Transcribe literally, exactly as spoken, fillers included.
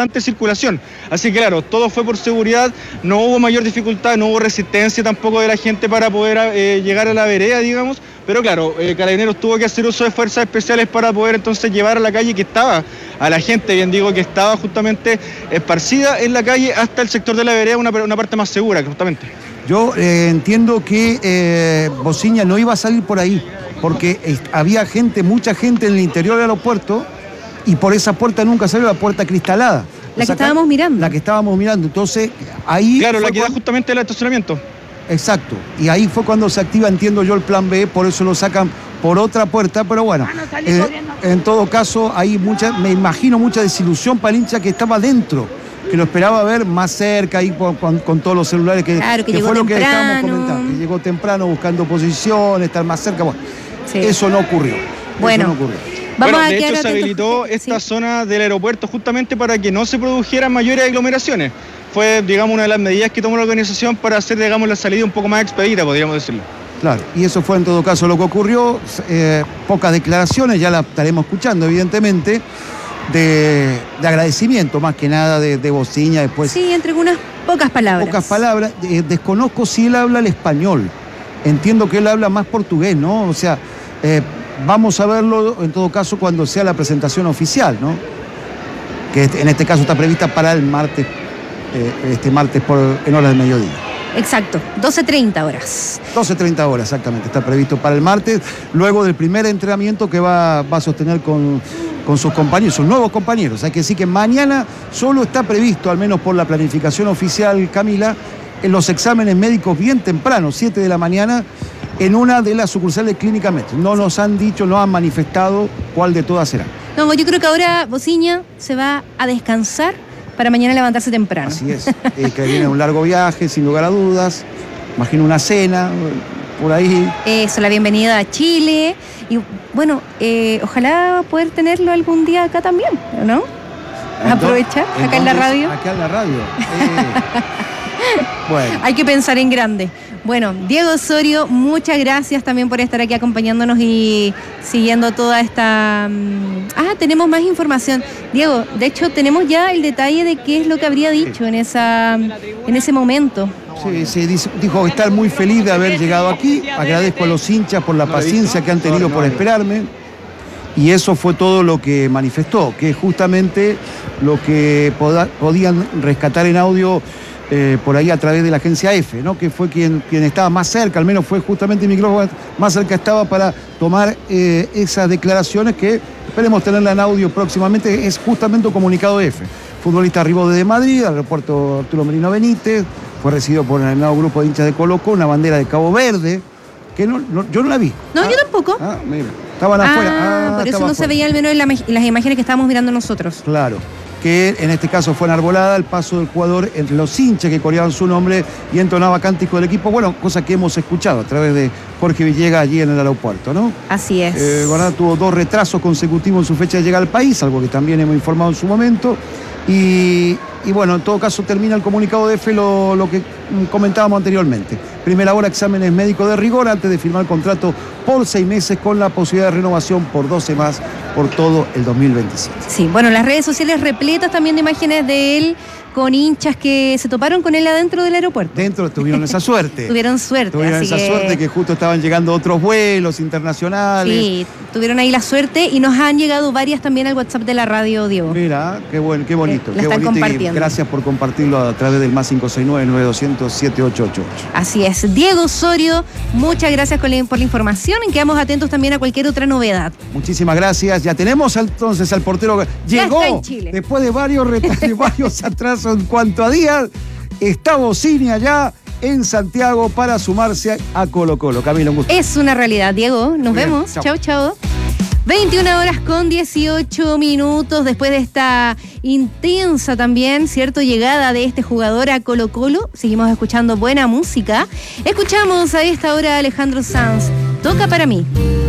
bastante circulación. Así que claro, todo fue por seguridad, no hubo mayor dificultad, no hubo resistencia tampoco de la gente para poder eh, llegar a la vereda, digamos. Pero claro, eh, Carabineros tuvo que hacer uso de fuerzas especiales para poder entonces llevar a la calle que estaba, a la gente, bien digo, que estaba justamente esparcida en la calle hasta el sector de la vereda, una, una parte más segura, justamente. Yo eh, entiendo que eh, Bociña no iba a salir por ahí, porque eh, había gente, mucha gente en el interior del aeropuerto, y por esa puerta nunca salió, la puerta cristalada. La que estábamos mirando. La que estábamos mirando, entonces ahí... Claro, la que da cuando... justamente el estacionamiento. Exacto, y ahí fue cuando se activa, entiendo yo, el plan B, por eso lo sacan por otra puerta, pero bueno, eh, en todo caso hay mucha, me imagino mucha desilusión para el hincha que estaba dentro, que lo esperaba ver más cerca ahí con, con, con todos los celulares, que, claro, que, que llegó fue temprano. Lo que estábamos comentando, que llegó temprano buscando posición, estar más cerca, bueno, sí. Eso no ocurrió. Bueno. Eso no ocurrió. Vamos bueno, de hecho se habilitó esta sí. zona del aeropuerto justamente para que no se produjeran mayores aglomeraciones. Fue, digamos, una de las medidas que tomó la organización para hacer, digamos, la salida un poco más expedita, podríamos decirlo. Claro, y eso fue en todo caso lo que ocurrió. Eh, pocas declaraciones, ya la estaremos escuchando, evidentemente, de, de agradecimiento, más que nada, de, de Bociña después. Sí, entre unas pocas palabras. Pocas palabras. Eh, desconozco si él habla el español. Entiendo que él habla más portugués, ¿no? O sea, eh, vamos a verlo en todo caso cuando sea la presentación oficial, ¿no? Que en este caso está prevista para el martes. Este martes por, en horas del mediodía. Exacto, doce treinta horas. doce treinta horas, exactamente, está previsto para el martes, luego del primer entrenamiento que va, va a sostener con, con sus compañeros, sus nuevos compañeros. Hay que decir que mañana solo está previsto, al menos por la planificación oficial, Camila, en los exámenes médicos bien temprano, siete de la mañana, en una de las sucursales de Clínica Metro. No nos han dicho, no han manifestado cuál de todas será. No, yo creo que ahora Bociña se va a descansar para mañana levantarse temprano. Así es, eh, que viene un largo viaje, sin lugar a dudas. Imagino una cena, por ahí. Eso, la bienvenida a Chile. Y bueno, eh, ojalá poder tenerlo algún día acá también, ¿no? Aprovechar, acá en la radio. Acá en la radio. Eh. Bueno. Hay que pensar en grande. Bueno, Diego Osorio, muchas gracias también por estar aquí acompañándonos y siguiendo toda esta... Ah, tenemos más información. Diego, de hecho tenemos ya el detalle de qué es lo que habría dicho en, esa, en ese momento. Sí, sí, dijo estar muy feliz de haber llegado aquí. Agradezco a los hinchas por la paciencia que han tenido por esperarme. Y eso fue todo lo que manifestó, que es justamente lo que poda, podían rescatar en audio eh, por ahí a través de la agencia F, ¿no? Que fue quien, quien estaba más cerca, al menos fue justamente el micrófono más cerca estaba para tomar eh, esas declaraciones que esperemos tenerla en audio próximamente. Es justamente un comunicado F. Futbolista arribó desde Madrid, al aeropuerto Arturo Merino Benítez, fue recibido por el nuevo grupo de hinchas de Colo Colo, una bandera de Cabo Verde, que no, no, yo no la vi. No, ah, yo tampoco. Ah, mira, estaban ah, afuera. Ah, por eso no afuera. Se veía al menos en, la, en las imágenes que estábamos mirando nosotros. Claro, que en este caso fue enarbolada el paso del jugador entre los hinchas que coreaban su nombre y entonaba cántico del equipo, bueno, cosa que hemos escuchado a través de Jorge Villegas allí en el aeropuerto, ¿no? Así es. Eh, Guaraná tuvo dos retrasos consecutivos en su fecha de llegada al país, algo que también hemos informado en su momento. Y, y bueno, en todo caso termina el comunicado de F lo, lo que comentábamos anteriormente. Primera hora, exámenes médicos de rigor antes de firmar el contrato por seis meses con la posibilidad de renovación por doce más por todo el dos mil veintisiete. Sí, bueno, las redes sociales repletas también de imágenes de él con hinchas que se toparon con él adentro del aeropuerto. Dentro tuvieron esa suerte. Tuvieron suerte. Tuvieron así esa que... suerte que justo estaban llegando otros vuelos internacionales. Sí, tuvieron ahí la suerte y nos han llegado varias también al WhatsApp de la radio, Diego. Mira, qué bueno, qué bonito. Eh, la qué están bonito compartiendo. Y gracias por compartirlo a través del más cinco seis nueve, nueve dos cero cero, siete ocho ocho ocho. Así es. Diego Osorio, muchas gracias por la, por la información y quedamos atentos también a cualquier otra novedad. Muchísimas gracias. Ya tenemos entonces al portero que llegó está en Chile. Después de varios, de varios atrasos en cuanto a días. Está Bociña ya en Santiago para sumarse a Colo Colo. Camila, un gusto. Es una realidad, Diego. Nos Muy vemos. Chao, chao. chao. veintiuna horas con dieciocho minutos después de esta intensa también, ¿cierto? Llegada de este jugador a Colo Colo. Seguimos escuchando buena música. Escuchamos a esta hora a Alejandro Sanz. Toca para mí.